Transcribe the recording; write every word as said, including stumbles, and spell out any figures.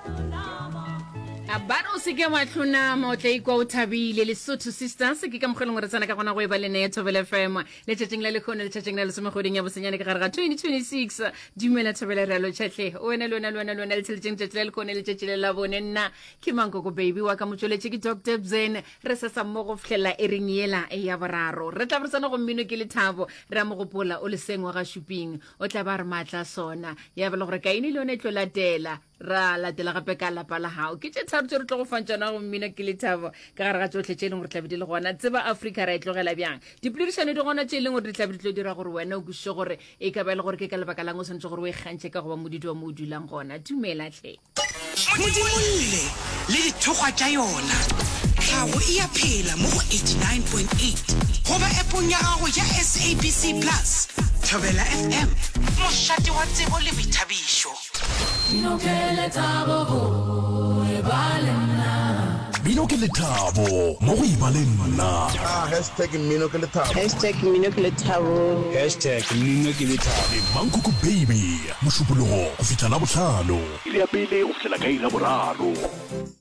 Abaro se ke wa tlhonama o tla ikwa o thabile Lesotho Sisters ke ka mogelo ngwe re tsana ka gona go e ba le ne Thobela F M le tšatšing la lekgone le tšatšing la lesomegoding ya bosenyane ka gare ga twenty twenty-six dumela Thobela re lo tšhatle o wena lona lona lona le tšheletseng tšatši la lekgone le tšatši la bone nna ke Mankoko baby wa ka motšweletše ke Doctor Bzen re sa sa mo go fihlela e reng yela e ya boraro re tla botsana go mmino ke Lethabo re mo gopola o le sengwa ga shopping o tla ba re matla sona ya bela gore ka ine le yone tlo latela ra latela gape ka lapa la hao ke tše tharo tše re tlo go fantšana go mmina ke Lethabo ka gare ga tsotlhe tše e leng gore tlabe di le gona tseba Africa ra e tlogela bjang dipoledišano di gona tše e leng gore di tlabe di tlo dira gore wena o kwešiše gore e ka ba le gore ke ka lebaka lang o tshwanetse gore o e kgantšhe ka goba modidi wa mo o dulang gona dumela hle modimolle le dithokgwa tša yona tlhago e a phela mo go eighty-nine point eight goba appong ya gago ya S A B C plus Thobela F M mošate wa tsebo le boithabišo Bino ke Lethabo go e ba le nna Bino ke Lethabo mo go e ba le nna Ah, hashtag Bino ke Lethabo. Hashtag Bino ke Lethabo. Hashtag Bino ke Lethabo. Mankoko baby mošupologo go fitlha la bohlano ile ya pele o fihlela ka ila boraro